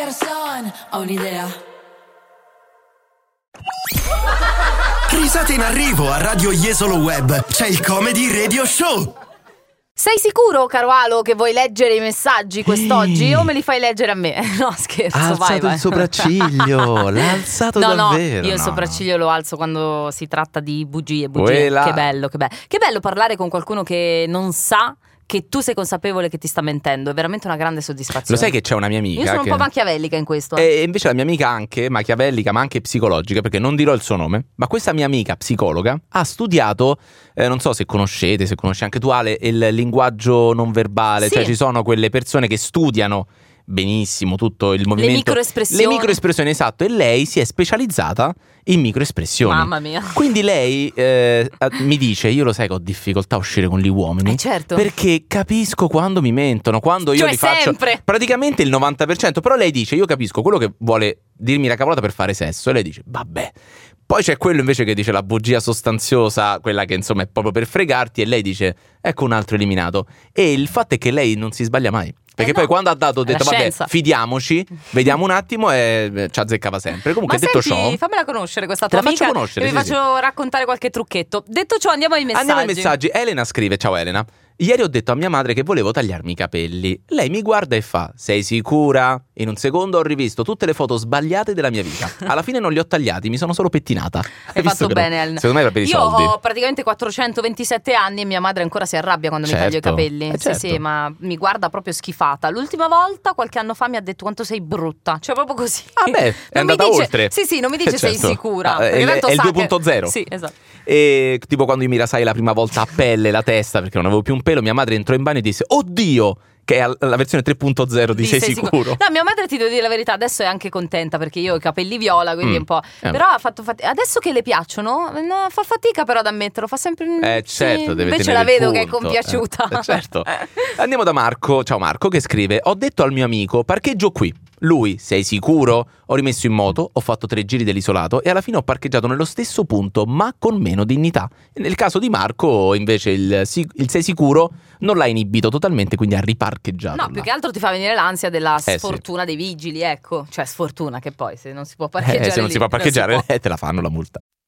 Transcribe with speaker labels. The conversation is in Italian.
Speaker 1: corazon, ho un'idea.
Speaker 2: Risate in arrivo a Radio Jesolo Web. C'è il Comedy Radio Show.
Speaker 3: Sei sicuro, caro Alo, che vuoi leggere i messaggi quest'oggi o me li fai leggere a me? No, scherzo,
Speaker 4: ha alzato
Speaker 3: vai.
Speaker 4: il sopracciglio, l'ha alzato davvero.
Speaker 3: No, io il sopracciglio lo alzo quando si tratta di bugie. Che bello, che bello. Che bello parlare con qualcuno che non sa che tu sei consapevole che ti sta mentendo. È veramente una grande soddisfazione.
Speaker 4: Lo sai che c'è una mia amica?
Speaker 3: Io sono un po' machiavellica in questo.
Speaker 4: E invece la mia amica anche machiavellica, ma anche psicologica, perché non dirò il suo nome, ma questa mia amica psicologa ha studiato, non so se conosci anche tu Ale, il linguaggio non verbale.
Speaker 3: Sì.
Speaker 4: Cioè ci sono quelle persone che studiano benissimo tutto il movimento,
Speaker 3: le microespressioni,
Speaker 4: esatto, e lei si è specializzata in microespressioni.
Speaker 3: Mamma mia.
Speaker 4: Quindi lei mi dice: io lo sai che ho difficoltà a uscire con gli uomini,
Speaker 3: certo,
Speaker 4: perché capisco quando mi mentono, quando io li faccio
Speaker 3: sempre.
Speaker 4: Praticamente il 90%. Però lei dice: io capisco quello che vuole dirmi la cavolata per fare sesso, e lei dice vabbè. Poi c'è quello invece che dice la bugia sostanziosa, quella che insomma è proprio per fregarti, e lei dice ecco un altro eliminato. E il fatto è che lei non si sbaglia mai, perché poi quando ha detto vabbè fidiamoci, vediamo un attimo, e ci azzeccava sempre. Comunque detto ciò,
Speaker 3: fammela conoscere questa tua amica,
Speaker 4: faccio conoscere,
Speaker 3: e vi faccio raccontare qualche trucchetto. Detto ciò andiamo ai messaggi.
Speaker 4: Elena scrive: ciao Elena, ieri ho detto a mia madre che volevo tagliarmi i capelli. Lei mi guarda e fa: sei sicura? In un secondo ho rivisto tutte le foto sbagliate della mia vita. Alla fine non li ho tagliati, mi sono solo pettinata.
Speaker 3: Hai fatto bene, Elena.
Speaker 4: Secondo me era per i soldi.
Speaker 3: Io ho praticamente 427 anni e mia madre ancora si arrabbia quando mi taglio i capelli.
Speaker 4: Certo.
Speaker 3: Sì, ma mi guarda proprio schifata. L'ultima volta, qualche anno fa, mi ha detto quanto sei brutta. Cioè proprio così.
Speaker 4: Vabbè, è andata oltre.
Speaker 3: Sì, non mi dice sei sicura.
Speaker 4: È il 2.0.
Speaker 3: Sì, esatto.
Speaker 4: E tipo quando io mi rasai la prima volta a pelle la testa perché non avevo più un pelo, mia madre entrò in bagno e disse: oddio, che è la versione 3.0 di sei sicuro.
Speaker 3: No, mia madre, ti devo dire la verità, adesso è anche contenta perché io ho i capelli viola, quindi un po'. Però ha fatto fatica. Adesso che le piacciono, no, fa fatica però ad ammetterlo, fa sempre
Speaker 4: certo, deve
Speaker 3: invece
Speaker 4: tenere
Speaker 3: la vedo
Speaker 4: il
Speaker 3: che è
Speaker 4: punto.
Speaker 3: compiaciuta.
Speaker 4: Certo. Andiamo da Marco. Ciao Marco, che scrive: ho detto al mio amico parcheggio qui. Lui: sei sicuro? Ho rimesso in moto, ho fatto 3 giri dell'isolato e alla fine ho parcheggiato nello stesso punto, ma con meno dignità. Nel caso di Marco invece il sei sicuro non l'ha inibito totalmente, quindi ha riparcheggiato.
Speaker 3: No, più che altro ti fa venire l'ansia della sfortuna dei vigili, ecco. Cioè sfortuna, che poi se non si può parcheggiare
Speaker 4: se non si può parcheggiare
Speaker 3: non si può.
Speaker 4: te la fanno la multa.